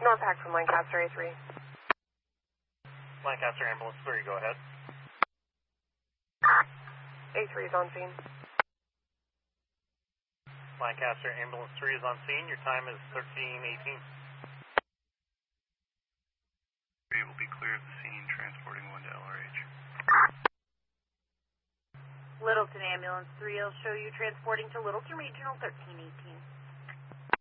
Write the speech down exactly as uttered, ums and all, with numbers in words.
Norpac from Lancaster A three. Lancaster Ambulance three, go ahead. A three is on scene. Lancaster Ambulance three is on scene. Your time is thirteen eighteen. three will be clear of the scene, transporting one to L R H. Littleton Ambulance three will show you transporting to Littleton Regional thirteen eighteen.